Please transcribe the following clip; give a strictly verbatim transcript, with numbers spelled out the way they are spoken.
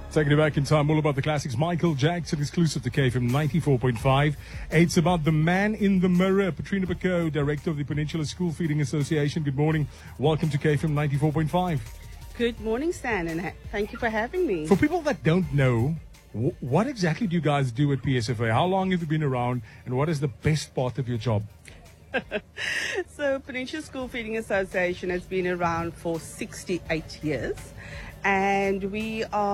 Taking it back in time, all about the classics. Michael Jackson, exclusive to K F M ninety-four point five. It's about the man in the mirror. Patrina Bacot, director of the Peninsula School Feeding Association. Good morning. Welcome to K F M ninety-four point five. Good morning, Stan, and ha- thank you for having me. For people that don't know, w- what exactly do you guys do at P S F A? How long have you been around, and what is the best part of your job? So, Peninsula School Feeding Association has been around for sixty-eight years, and we are